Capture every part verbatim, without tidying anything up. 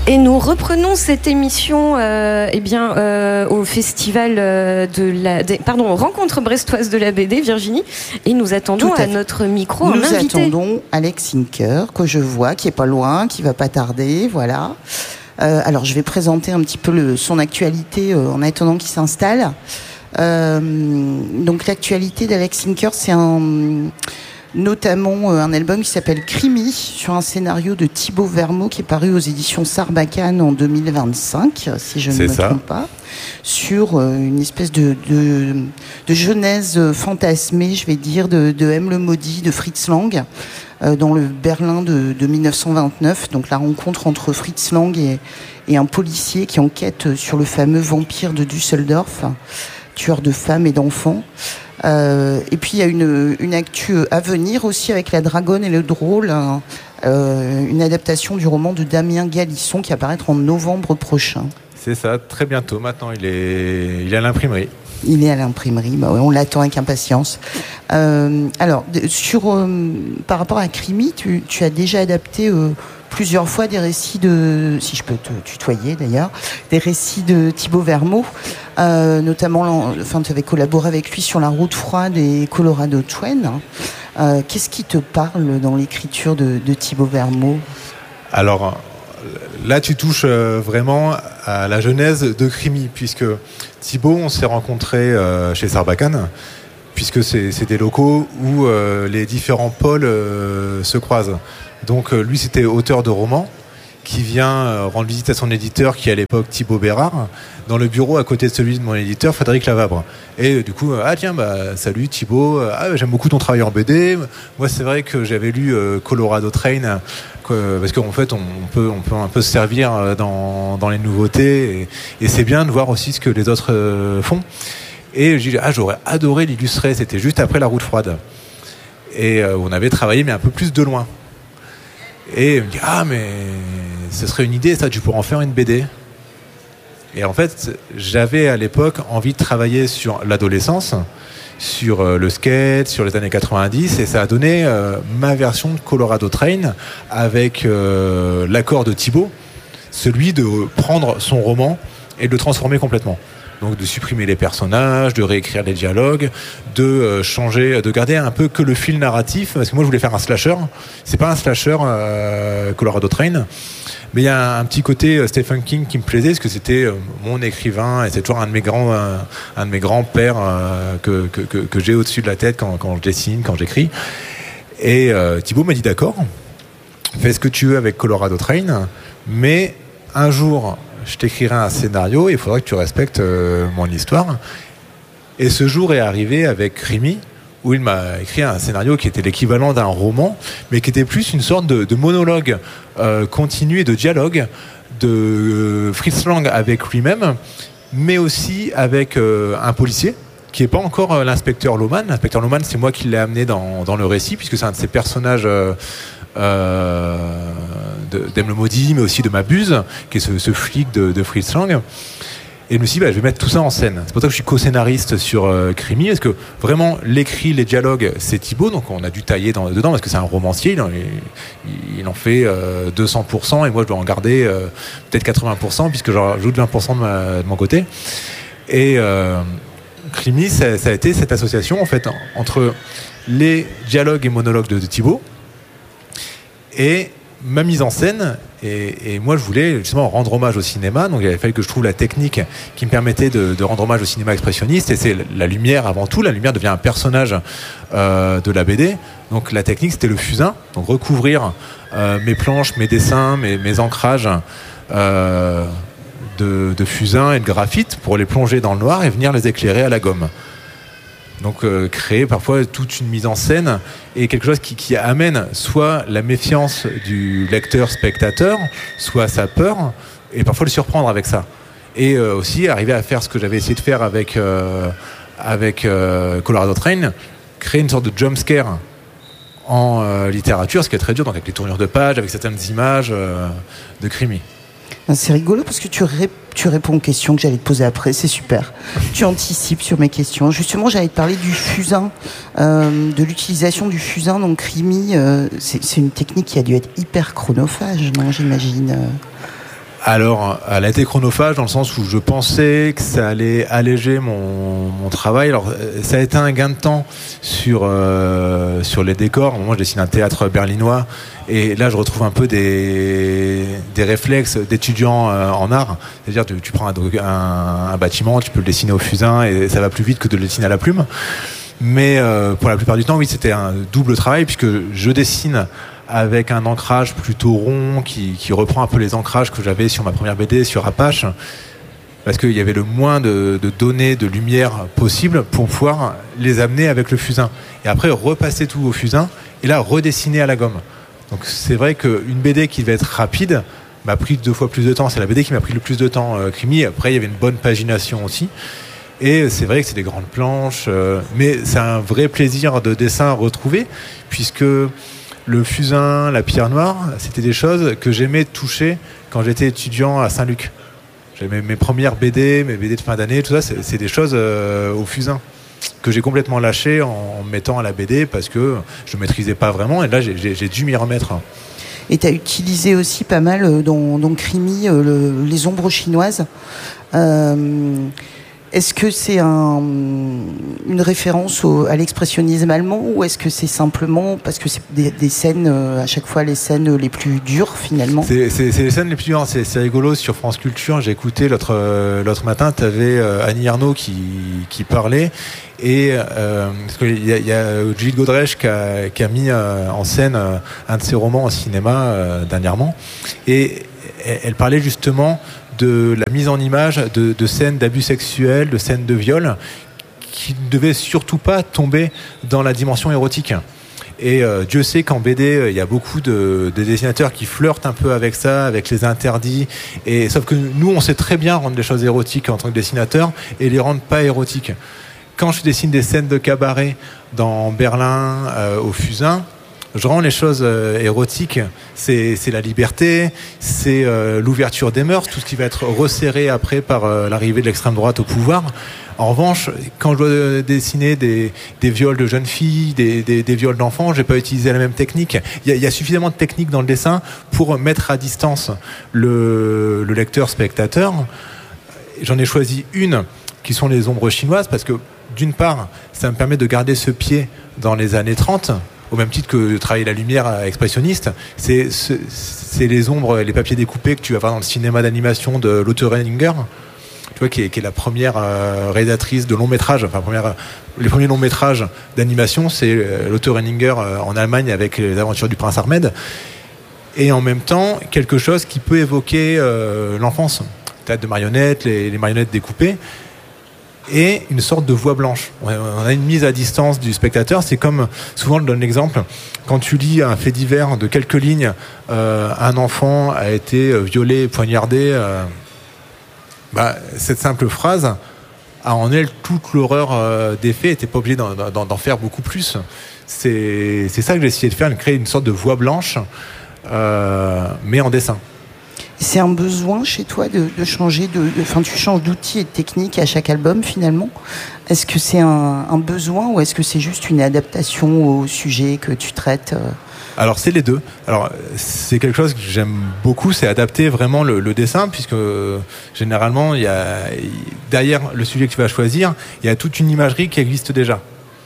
Et nous reprenons cette émission euh, eh bien, euh, au festival euh, de la... De, pardon, Rencontre brestoise de la B D, Virginie. Et nous attendons à, à notre micro nous un invité. Nous attendons Alex Sinker, que je vois, qui est pas loin, qui va pas tarder, voilà. Euh, alors, je vais présenter un petit peu le, son actualité euh, en attendant qu'il s'installe. Euh, donc, l'actualité d'Alex Sinker, c'est un... notamment euh, un album qui s'appelle Crimi, sur un scénario de Thibaut Vermeau qui est paru aux éditions Sarbacane en deux mille vingt-cinq, si je ne me ça. trompe pas, sur euh, une espèce de, de, de genèse fantasmée, je vais dire, de, de M. le Maudit, de Fritz Lang, euh, dans le Berlin de, de mille neuf cent vingt-neuf. Donc la rencontre entre Fritz Lang et, et un policier qui enquête sur le fameux vampire de Düsseldorf, tueur de femmes et d'enfants. Euh, et puis il y a une, une actu à venir aussi avec La Dragonne et le Drôle, hein, euh, une adaptation du roman de Damien Galisson qui va apparaître en novembre prochain. C'est ça, très bientôt. Maintenant, il est, il est à l'imprimerie. Il est à l'imprimerie, bah ouais, on l'attend avec impatience. Euh, alors, de, sur, euh, par rapport à Crimi, tu, tu as déjà adapté euh, plusieurs fois des récits de, si je peux te tutoyer d'ailleurs, des récits de Thibaut Vermeau, euh, notamment, enfin, tu avais collaboré avec lui sur La Route froide et Colorado Train. Euh, qu'est-ce qui te parle dans l'écriture de, de Thibaut Vermeau ? Alors, là, tu touches vraiment à la genèse de Crimi, puisque Thibaut, on s'est rencontrés chez Sarbacane, puisque c'est, c'est des locaux où euh, les différents pôles euh, se croisent. Donc euh, lui, c'était auteur de romans qui vient euh, rendre visite à son éditeur, qui est à l'époque Thibaut Bérard, dans le bureau à côté de celui de mon éditeur, Frédéric Lavabre. Et euh, du coup, euh, ah tiens, bah salut Thibaut, ah, j'aime beaucoup ton travail en B D. Moi, c'est vrai que j'avais lu euh, Colorado Train, que, parce qu'en fait, on, on, peut, on peut un peu se servir dans, dans les nouveautés, et, et c'est bien de voir aussi ce que les autres euh, font. Et j'ai dit, ah, j'aurais adoré l'illustrer, c'était juste après La Route froide. Et euh, on avait travaillé, mais un peu plus de loin. Et il me dit, ah, mais ce serait une idée, ça, tu pourrais en faire une B D. Et en fait, j'avais à l'époque envie de travailler sur l'adolescence, sur euh, le skate, sur les années quatre-vingt-dix, et ça a donné euh, ma version de Colorado Train avec euh, l'accord de Thibaut, celui de prendre son roman et de le transformer complètement. Donc de supprimer les personnages, de réécrire les dialogues, de euh, changer, de garder un peu que le fil narratif, parce que moi je voulais faire un slasher. C'est pas un slasher euh, Colorado Train, mais il y a un petit côté euh, Stephen King qui me plaisait, parce que c'était euh, mon écrivain et c'est toujours un de mes grands, euh, un de mes grands pères euh, que, que, que, que j'ai au-dessus de la tête quand, quand je dessine, quand j'écris. Et euh, Thibaut m'a dit d'accord, fais ce que tu veux avec Colorado Train, mais un jour je t'écrirai un scénario et il faudra que tu respectes euh, mon histoire. Et ce jour est arrivé avec Crimi, où il m'a écrit un scénario qui était l'équivalent d'un roman, mais qui était plus une sorte de, de monologue euh, continu et de dialogue de euh, Fritz Lang avec lui-même, mais aussi avec euh, un policier qui n'est pas encore euh, l'inspecteur Lohmann. L'inspecteur Lohmann, c'est moi qui l'ai amené dans, dans le récit, puisque c'est un de ces personnages euh, Euh, de, d'Aime le Maudit, mais aussi de Mabuse, qui est ce, ce flic de, de Fritz Lang. Et je me suis dit, bah, je vais mettre tout ça en scène. C'est pour ça que je suis co-scénariste sur euh, Crimi, parce que vraiment, l'écrit, les dialogues, c'est Thibaut, donc on a dû tailler dans, dedans, parce que c'est un romancier, il en, il, il en fait euh, deux cents pour cent, et moi je dois en garder euh, peut-être quatre-vingts pour cent, puisque j'en rajoute vingt pour cent de, ma, de mon côté. Et euh, Crimi, ça, ça a été cette association, en fait, entre les dialogues et monologues de, de Thibaut, et ma mise en scène, et, et moi je voulais justement rendre hommage au cinéma, donc il avait fallu que je trouve la technique qui me permettait de, de rendre hommage au cinéma expressionniste, et c'est la lumière avant tout. La lumière devient un personnage euh, de la B D, donc la technique c'était le fusain, donc recouvrir euh, mes planches, mes dessins, mes, mes ancrages euh, de, de fusain et de graphite pour les plonger dans le noir et venir les éclairer à la gomme. Donc euh, créer parfois toute une mise en scène et quelque chose qui, qui amène soit la méfiance du lecteur-spectateur, soit sa peur, et parfois le surprendre avec ça. Et euh, aussi arriver à faire ce que j'avais essayé de faire avec, euh, avec euh, Colorado Train, créer une sorte de jump scare en euh, littérature, ce qui est très dur, donc avec les tournures de pages, avec certaines images euh, de Crimi. C'est rigolo parce que tu, ré- tu réponds aux questions que j'allais te poser après, c'est super. Tu anticipes sur mes questions. Justement, j'allais te parler du fusain, euh, de l'utilisation du fusain dans Crimi. Euh, c'est, c'est une technique qui a dû être hyper chronophage, non, j'imagine. Alors, elle a été chronophage dans le sens où je pensais que ça allait alléger mon, mon travail. Alors, ça a été un gain de temps sur, euh, sur les décors. Moi, je dessine un théâtre berlinois et là, je retrouve un peu des, des réflexes d'étudiants euh, en art. C'est-à-dire, tu, tu prends un, un, un bâtiment, tu peux le dessiner au fusain et ça va plus vite que de le dessiner à la plume. Mais euh, pour la plupart du temps, oui, c'était un double travail puisque je dessine avec un ancrage plutôt rond qui, qui reprend un peu les ancrages que j'avais sur ma première B D, sur Apache, parce qu'il y avait le moins de, de données, de lumière possible pour pouvoir les amener avec le fusain. Et après, repasser tout au fusain et là, redessiner à la gomme. Donc c'est vrai qu'une B D qui devait être rapide m'a pris deux fois plus de temps. C'est la B D qui m'a pris le plus de temps, euh, Crimi. Après, il y avait une bonne pagination aussi. Et c'est vrai que c'est des grandes planches, euh, mais c'est un vrai plaisir de dessin retrouvé, puisque le fusain, la pierre noire, c'était des choses que j'aimais toucher quand j'étais étudiant à Saint-Luc. J'aimais mes premières B D, mes B D de fin d'année, tout ça, c'est, c'est des choses euh, au fusain que j'ai complètement lâché en, en me mettant à la B D parce que je ne maîtrisais pas vraiment et là j'ai, j'ai, j'ai dû m'y remettre. Et tu as utilisé aussi pas mal dans, dans Crimi euh, le, les ombres chinoises. Euh, Est-ce que c'est un, une référence au, à l'expressionnisme allemand ou est-ce que c'est simplement parce que c'est des, des scènes, euh, à chaque fois les scènes les plus dures finalement? C'est, c'est, c'est les scènes les plus dures, c'est, c'est rigolo. Sur France Culture, j'ai écouté l'autre, euh, l'autre matin, tu avais euh, Annie Ernaux qui, qui parlait et euh, parce qu'il y a, il y a Judith Godrèche qui a, qui a mis euh, en scène euh, un de ses romans au cinéma euh, dernièrement et elle, elle parlait justement de la mise en image de, de scènes d'abus sexuels, de scènes de viol, qui ne devaient surtout pas tomber dans la dimension érotique. Et euh, Dieu sait qu'en B D, il euh, y a beaucoup de, de dessinateurs qui flirtent un peu avec ça, avec les interdits. Et sauf que nous, on sait très bien rendre les choses érotiques en tant que dessinateur et les rendre pas érotiques. Quand je dessine des scènes de cabaret dans Berlin, euh, au fusain, je rends les choses euh, érotiques, c'est, c'est la liberté, c'est euh, l'ouverture des mœurs, tout ce qui va être resserré après par euh, l'arrivée de l'extrême droite au pouvoir. En revanche, quand je dois dessiner des, des viols de jeunes filles, des, des, des viols d'enfants, je vais pas utiliser la même technique. Il y a, il y a suffisamment de techniques dans le dessin pour mettre à distance le, le lecteur spectateur. J'en ai choisi une qui sont les ombres chinoises parce que d'une part, ça me permet de garder ce pied dans les années trente. Au même titre que de travailler la lumière expressionniste, c'est, c'est, c'est les ombres, les papiers découpés que tu vas voir dans le cinéma d'animation de Lotte Renninger, tu vois, qui est, qui est la première euh, réalisatrice de long métrage, enfin première, les premiers longs métrages d'animation, c'est euh, Lotte Renninger euh, en Allemagne avec les aventures du prince Ahmed, et en même temps quelque chose qui peut évoquer euh, l'enfance, théâtre de marionnettes, les, les marionnettes découpées. Et une sorte de voix blanche. On a une mise à distance du spectateur. C'est comme, souvent je donne l'exemple, quand tu lis un fait divers de quelques lignes, euh, un enfant a été violé, poignardé, euh, bah, cette simple phrase a en elle toute l'horreur euh, des faits, et t'es pas obligé d'en, d'en, d'en faire beaucoup plus. C'est, c'est ça que j'ai essayé de faire, de créer une sorte de voix blanche, euh, mais en dessin. C'est un besoin chez toi de, de changer de, de, enfin, tu changes d'outils et de techniques à chaque album finalement. Est-ce que c'est un, un besoin ou est-ce que c'est juste une adaptation au sujet que tu traites? Alors c'est les deux. Alors c'est quelque chose que j'aime beaucoup, c'est adapter vraiment le, le dessin, puisque généralement il y a derrière le sujet que tu vas choisir, il y a toute une imagerie qui existe déjà.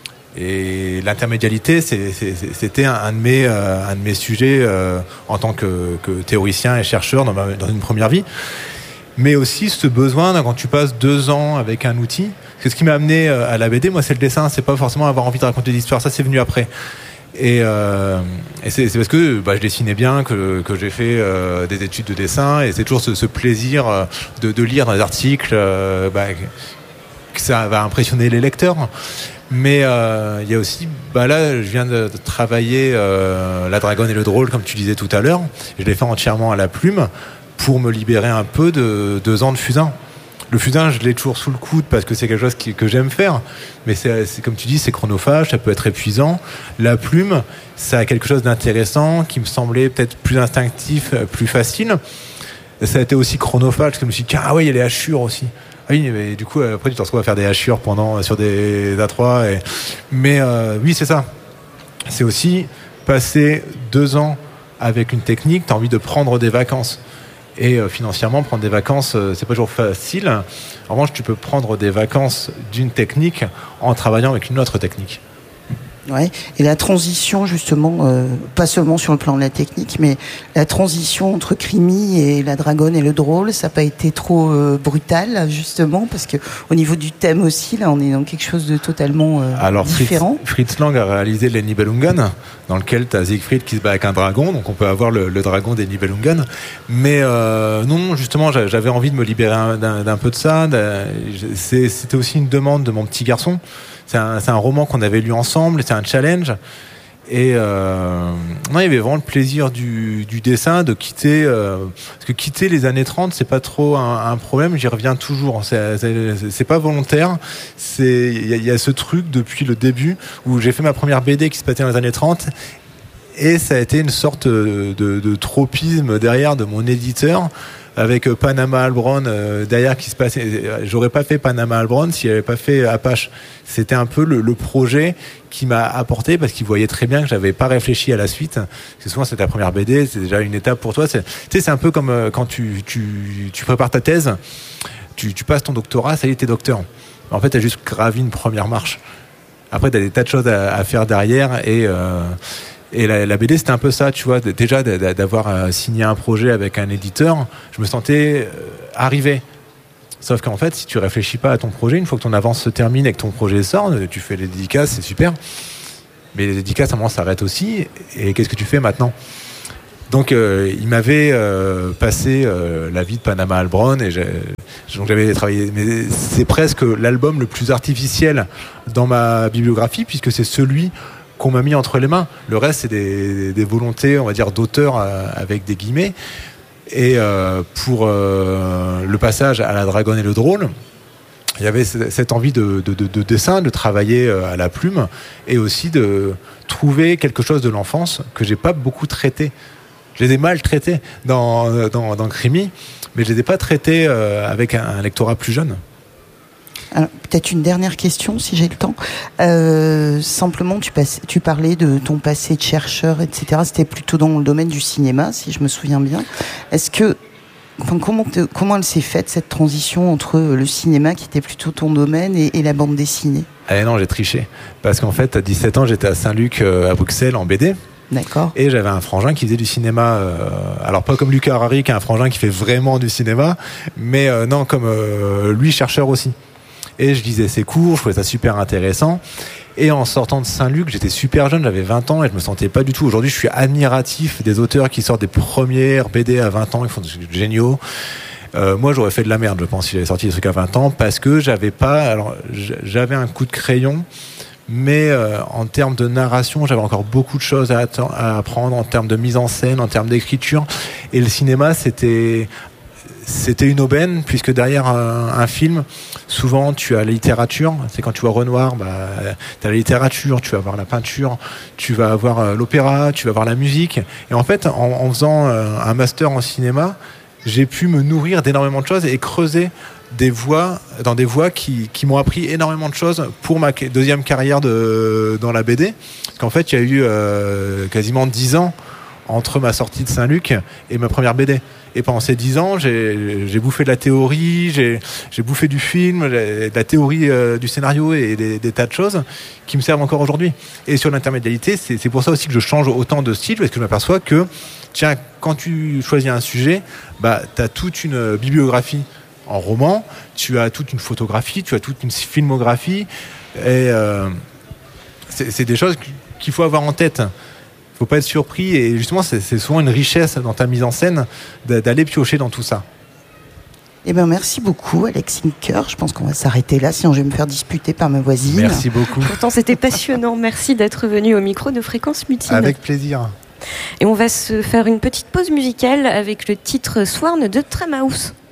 Et l'intermédialité, c'est, c'est, c'était un, un, de mes, euh, un de mes sujets euh, en tant que, que théoricien et chercheur dans, ma, dans une première vie. Mais aussi ce besoin, quand tu passes deux ans avec un outil, c'est ce qui m'a amené à la B D, moi c'est le dessin, c'est pas forcément avoir envie de raconter des histoires, ça c'est venu après. Et, euh, et c'est, c'est parce que bah, je dessinais bien que, que j'ai fait euh, des études de dessin, et c'est toujours ce, ce plaisir de, de lire dans les articles euh, bah, que ça va impressionner les lecteurs. Mais il euh, y a aussi, bah là, je viens de travailler euh, La Dragonne et le Drôle, comme tu disais tout à l'heure. Je l'ai fait entièrement à la plume pour me libérer un peu de deux ans de fusain. Le fusain, je l'ai toujours sous le coude parce que c'est quelque chose qui, que j'aime faire. Mais c'est, c'est comme tu dis, c'est chronophage, ça peut être épuisant. La plume, ça a quelque chose d'intéressant qui me semblait peut-être plus instinctif, plus facile. Ça a été aussi chronophage parce que je me suis dit, ah ouais, il y a les hachures aussi. Ah oui, mais du coup, après, tu te retrouves à faire des hachures pendant, sur des A trois. Et... Mais euh, oui, c'est ça. C'est aussi passer deux ans avec une technique, tu as envie de prendre des vacances. Et euh, financièrement, prendre des vacances, euh, c'est pas toujours facile. En revanche, tu peux prendre des vacances d'une technique en travaillant avec une autre technique. Ouais. Et la transition, justement, euh, pas seulement sur le plan de la technique, mais la transition entre Crimi et la Dragonne et le drôle, ça n'a pas été trop euh, brutal, justement, parce que au niveau du thème aussi, là, on est dans quelque chose de totalement euh, Alors, différent. Fritz, Fritz Lang a réalisé les Nibelungen, dans lequel tu as Siegfried qui se bat avec un dragon, donc on peut avoir le, le dragon des Nibelungen. Mais euh, non, justement, j'avais envie de me libérer d'un, d'un peu de ça. C'est, c'était aussi une demande de mon petit garçon. C'est un, c'est un roman qu'on avait lu ensemble, c'est un challenge. Et euh, non, il y avait vraiment le plaisir du, du dessin, de quitter. Euh, parce que quitter les années trente, c'est pas trop un, un problème. J'y reviens toujours. C'est, c'est, c'est pas volontaire. C'est il y, y a ce truc depuis le début où j'ai fait ma première B D qui se passait dans les années trente. Et ça a été une sorte de, de, de tropisme derrière de mon éditeur. Avec Panama Albron euh, derrière qui se passait. J'aurais pas fait Panama Albron s'il avait pas fait Apache. C'était un peu le, le projet qui m'a apporté parce qu'il voyait très bien que j'avais pas réfléchi à la suite. Parce que souvent c'est ta première B D, c'est déjà une étape pour toi. C'est, tu sais, c'est un peu comme euh, quand tu, tu, tu prépares ta thèse, tu, tu passes ton doctorat, ça y est, t'es docteur. En fait, t'as juste gravi une première marche. Après, t'as des tas de choses à, à faire derrière et euh, Et la, la B D, c'était un peu ça, tu vois. Déjà, d'avoir signé un projet avec un éditeur, je me sentais arrivé. Sauf qu'en fait, si tu réfléchis pas à ton projet, une fois que ton avance se termine et que ton projet sort, tu fais les dédicaces, c'est super. Mais les dédicaces, à un moment, s'arrêtent aussi. Et qu'est-ce que tu fais maintenant ? Donc, euh, il m'avait euh, passé euh, la vie de Panama Albron et j'ai, donc j'avais travaillé. Mais c'est presque l'album le plus artificiel dans ma bibliographie, puisque c'est celui qu'on m'a mis entre les mains. Le reste, c'est des, des volontés, on va dire, d'auteur euh, avec des guillemets. Et euh, pour euh, le passage à la Dragonne et le drôle, il y avait cette envie de, de, de, de dessin, de travailler à la plume et aussi de trouver quelque chose de l'enfance que j'ai pas beaucoup traité. Je les ai mal traités dans, dans, dans Crimi, mais je les ai pas traités euh, avec un, un lectorat plus jeune. Alors, peut-être une dernière question, si j'ai le temps. Euh, simplement, tu, passe, tu parlais de ton passé de chercheur, et cetera. C'était plutôt dans le domaine du cinéma, si je me souviens bien. Est-ce que, enfin, comment, te, comment elle s'est faite, cette transition entre le cinéma, qui était plutôt ton domaine, et, et la bande dessinée ? Eh non, j'ai triché. Parce qu'en fait, à dix-sept ans, j'étais à Saint-Luc, euh, à Bruxelles, en B D. D'accord. Et j'avais un frangin qui faisait du cinéma, euh, alors pas comme Lucas Harari, qui est un frangin qui fait vraiment du cinéma, mais euh, non, comme euh, lui, chercheur aussi. Et je lisais ses cours, je trouvais ça super intéressant. Et en sortant de Saint-Luc, j'étais super jeune, j'avais vingt ans et je me sentais pas du tout. Aujourd'hui, je suis admiratif des auteurs qui sortent des premières B D à vingt ans, ils font des trucs géniaux. Euh, moi, j'aurais fait de la merde, je pense, si j'avais sorti des trucs à vingt ans, parce que j'avais pas, alors, j'avais un coup de crayon, mais euh, en termes de narration, j'avais encore beaucoup de choses à, atten- à apprendre, en termes de mise en scène, en termes d'écriture. Et le cinéma, c'était... C'était une aubaine, puisque derrière un, un film, souvent tu as la littérature. C'est quand tu vois Renoir, bah, tu as la littérature, tu vas voir la peinture, tu vas avoir euh, l'opéra, tu vas voir la musique. Et en fait, en, en faisant euh, un master en cinéma, j'ai pu me nourrir d'énormément de choses et creuser des voies, dans des voies qui, qui m'ont appris énormément de choses pour ma deuxième carrière de, dans la B D. Parce qu'en fait, il y a eu euh, quasiment dix ans entre ma sortie de Saint-Luc et ma première B D. Et pendant ces dix ans, j'ai, j'ai bouffé de la théorie, j'ai, j'ai bouffé du film, de la théorie euh, du scénario et des, des tas de choses qui me servent encore aujourd'hui. Et sur l'intermédialité, c'est, c'est pour ça aussi que je change autant de style, parce que je m'aperçois que, tiens, quand tu choisis un sujet, bah, tu as toute une bibliographie en roman, tu as toute une photographie, tu as toute une filmographie, et euh, c'est, c'est des choses qu'il faut avoir en tête. Faut pas être surpris, et justement c'est, c'est souvent une richesse dans ta mise en scène d'aller piocher dans tout ça. Eh ben merci beaucoup Alex Sinker. Je pense qu'on va s'arrêter là, sinon je vais me faire disputer par ma voisine. Merci beaucoup. Pourtant c'était passionnant. Merci d'être venu au micro de Fréquence Mutine. Avec plaisir. Et on va se faire une petite pause musicale avec le titre Sworn de Tremhouse.